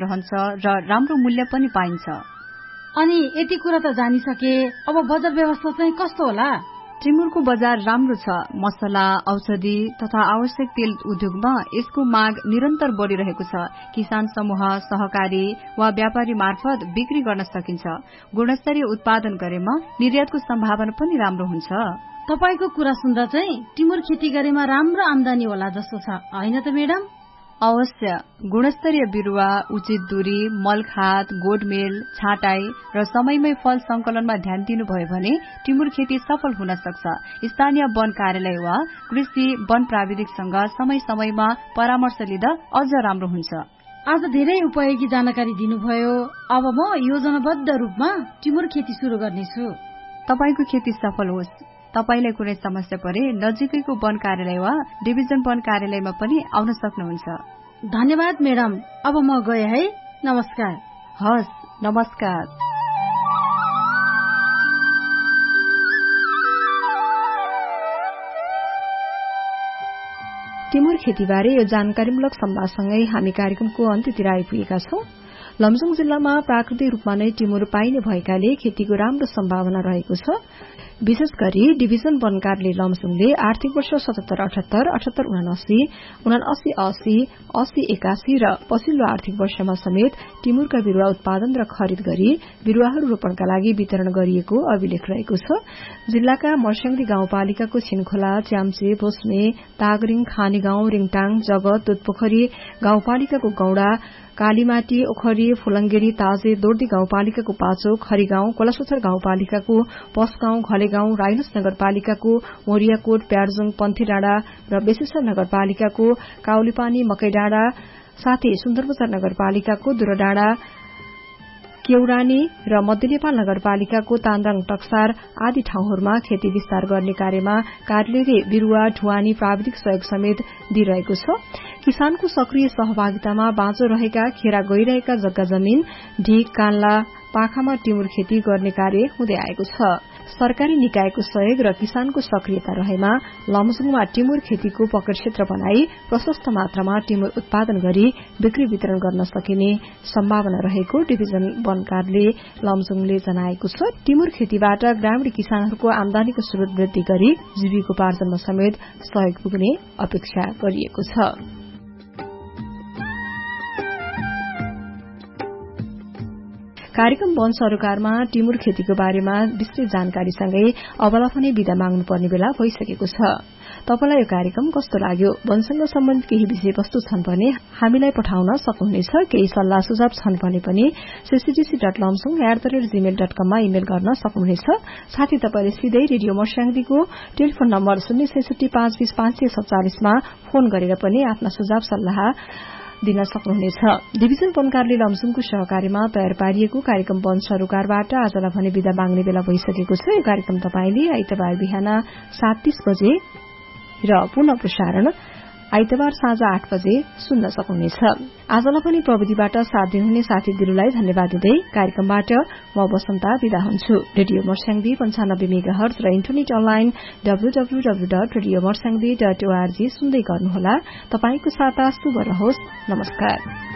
रहन्छ र राम्रो मूल्य पनि पाइन्छ। अनि यति कुरा त जानिसके, अब बजार व्यवस्था चाहिँ कस्तो होला? टिमुरको बजार राम्रो छ। मसला, औषधि तथा आवश्यक तेल उद्योगमा यसको माग निरन्तर बढ़िरहेको छ। किसान समूह, सहकारी वा व्यापारी मार्फत बिक्री गर्न सकिन्छ। गुणस्तरीय उत्पादन गरेमा निर्यातको सम्भावना पनि राम्रो हुन्छ। तपाईको कुरा सुन्दा चाहिँ टिमुर खेती गरेमा राम्रो आमदानी होला जस्तो छ, होइन त मेडम? अवश्य। गुणस्तरीय बिरुवा, उचित दूरी, मलखाद, गोडमेल, छाटाई र समयमै फल संकलनमा ध्यान दिनुभयो भने टिमुर खेती सफल हुन सक्छ। स्थानीय वन कार्यालय वा कृषि वन प्राविधिकसँग समय समयमा परामर्श लिँदा अझ राम्रो हुन्छ। आज धेरै उपयोगी जानकारी दिनुभयो। अब म योजनाबद्ध रूपमा टिमुर खेती शुरू गर्नेछु। तपाईको खेती सफल होस्। तपाईलाई कुनै समस्या परे नजिकैको वन कार्यालय वा डिभिजन वन कार्यालयमा पनि आउन सक्नुहुन्छ। धन्यवाद मेडम। अब म गए है। नमस्कार। हस्, नमस्कार। टिमुर खेतीबारे यो जानकारीमूलक सम्वादसँगै हामी कार्यक्रमको अन्त्यतिर आइपुगेका छौं। लमजुङ जिल्लामा प्राकृतिक रूपमा नै टिमुर पाइने भएकाले खेतीको राम्रो सम्भावना रहेको छ। विशेष गरी डिभिजन वन कार्यालय लमजुङले आर्थिक वर्ष 77-78, 78-79, 79-80, 80-81 र पछिल्लो आर्थिक वर्षमा समेत टिमुरका बिरूवा उत्पादन र खरिद गरी बिरूवाहरू रोपणका लागि वितरण गरिएको अभिलेख रहेको छ। जिल्लाका मर्स्याङदी गाउँपालिकाको छिनखोला, च्याम्चे, बोस्ने, तागरिङ, खानेगाउँ, रिङटाङ, जगत, दुधपोखरी गाउँपालिकाको गौडा, कालीमाटी, ओखरी, फुलंगेरी, ताजे, दोर्दी गाउँपालिकाको पाचो, खरीगाउँ, कोलासोथर गाउँपालिकाको पसगाउँ, घलेगाउँ, राइनस नगरपालिकाको मोरियाकोट, प्यार्जुङ, पन्थीडाँडा र बेसेसर नगरपालिकाको काउलीपानी, मकैडाँडा, साथै सुन्दरबजार नगरपालिकाको दुरडाँडा, केउरानी र मध्य नेपाल नगरपालिकाको तान्दाङ, टक्सार आदि ठाउँहरूमा खेती विस्तार गर्ने कार्यमा कार्यालयले बिरूवा, ढुवानी, प्राविधिक सहयोग समेत दिइरहेको छ। किसानको सक्रिय सहभागितामा बाँचो रहेका, खेरा गइरहेका जग्गा जमीन, ढिक, कान्ला, पाखामा टिमुर खेती गर्ने कार्य हुँदै आएको छ। सरकारी निकायको सहयोग र किसानको सक्रियता रहेमा लमजुङमा टिमुर खेतीको पकड क्षेत्र बनाई प्रशस्त मात्रामा टिमुर उत्पादन गरी बिक्री वितरण गर्न सकिने सम्भावना रहेको डिभिजन वन कार्यालय लमजुङले जनाएको छ। टिमुर खेतीबाट ग्रामीण किसानहरूको आमदानीको स्रोत वृद्धि गरी जीविकोपार्जनमा समेत सहयोग पुग्ने अपेक्षा गरिएको छ। कार्यक्रम वन सरोकारमा टिमुर खेतीको बारेमा विस्तृत जानकारीसँगै अबला पनि विदा माग्नुपर्ने बेला भइसकेको छ। तपाईलाई यो कार्यक्रम कस्तो लाग्यो? वनसँग सम्बन्धित केही विषयवस्तु छन् भने हामीलाई पठाउन सक्नुहुनेछ। केही सल्लाह सुझाव छन् भने पनि cctc.lomsung@gmail.com मा इमेल गर्न सक्नुहुनेछ। साथै तपाईले सिधै रेडियो मर्स्याङदीको टेलिफोन नम्बर 0662520 मा फोन गरेर पनि आफ्ना सुझाव सल्लाह दिन सक्नुहुनेछ। डिभिजन वन कार्यालय लमजुङको सहकार्यमा तयार पारिएको कार्यक्रम वन सरोकारबाट आजलाई भने विदा माग्ने बेला भइसकेको छ। यो कार्यक्रम तपाईले आइतबार बिहान 7:30 बजे र पुनः प्रसारण आइतबार साँझ 8 बजे सुन्न सक्नुहुनेछ। आजलाई पनि प्रविधिबाट साथ दिनुहुने साथीहरूलाई धन्यवाद दिँदै कार्यक्रमबाट म वसन्ता विदा हुन्छु। रेडियो मर्स्याङदी 95 मेगाहर्ज र इन्टरनेट अनलाइन www.radiomarsangdi.org सुन्दै गर्नुहोला। तपाईको साता शुभ रहोस्। नमस्कार।